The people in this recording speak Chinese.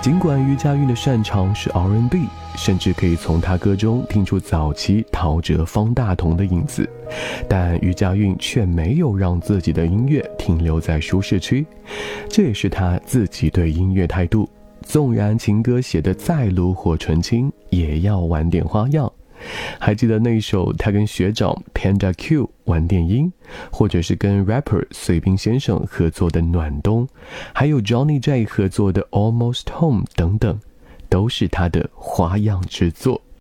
尽管于佳韵的擅长是 R&B， 甚至可以从她歌中听出早期陶喆、方大同的影子，但于佳韵却没有让自己的音乐停留在舒适区，这也是她自己对音乐态度。纵然情歌写得再炉火纯青，也要玩点花样。还记得那首他跟学长 Panda Q 玩电音，或者是跟 rapper 碎冰先生合作的暖冬，还有 Johnny J 合作的 Almost Home 等等，都是他的花样之作。